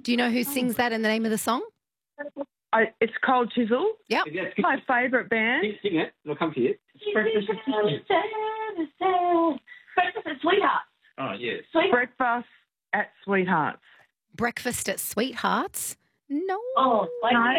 Do you know who sings that and the name of the song? It's Cold Chisel. Yep. My favourite band. Sing it. It'll come to you. Breakfast at Sweethearts. Oh, yes. Breakfast at Sweethearts. Breakfast at Sweethearts? No. Oh, wait. No.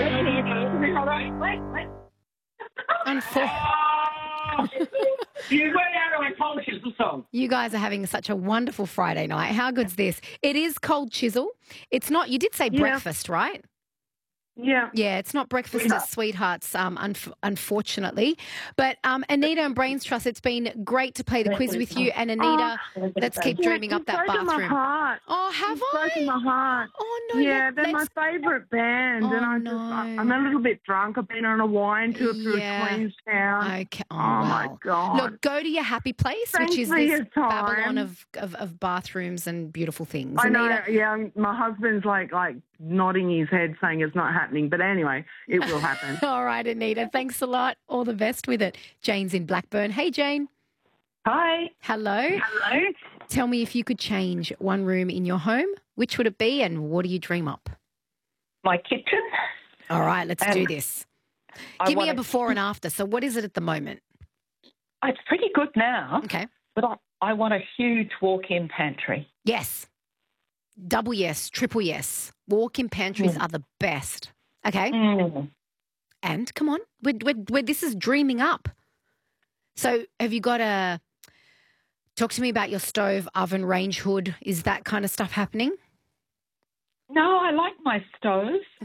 You went out on a Cold Chisel song. You guys are having such a wonderful Friday night. How good's this? It is Cold Chisel. It's not, you did say breakfast, right? Yeah. Yeah, it's not Breakfast at Sweethearts, unfortunately. But Anita and Brains Trust, it's been great to play the quiz with you. And Anita, let's keep dreaming up that broken bathroom. My heart. Oh, have I? Broken my heart. Oh, no. Yeah, they're my favourite band. Oh, and I'm a little bit drunk. I've been on a wine tour through Queenstown. Okay. Oh, my God. Look, go to your happy place, Thanks which is for this your time. Babylon of bathrooms and beautiful things. I know, Anita, yeah. My husband's like nodding his head saying it's not happening. But anyway, it will happen. All right, Anita. Thanks a lot. All the best with it. Jane's in Blackburn. Hey, Jane. Hi. Hello. Hello. Tell me, if you could change one room in your home, which would it be and what do you dream up? My kitchen. All right, let's do this. Give me a before and after. So what is it at the moment? It's pretty good now. Okay. But I want a huge walk-in pantry. Yes. Double yes, triple yes. Walk-in pantries are the best. Okay. And come on, this is dreaming up. So have you got talk to me about your stove, oven, range hood. Is that kind of stuff happening? No, I like my stove.